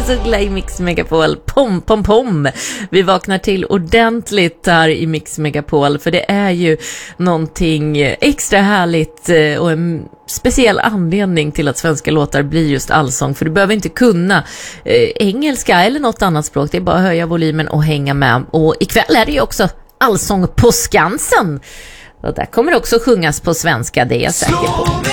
Uggla i Mix Megapol. Pom, pom, pom. Vi vaknar till ordentligt här i Mix Megapol, för det är ju någonting extra härligt och en speciell anledning till att svenska låtar blir just allsång. För du behöver inte kunna engelska eller något annat språk. Det är bara att höja volymen och hänga med. Och ikväll är det ju också allsång på Skansen. Och där kommer också sjungas på svenska, det är jag säker på.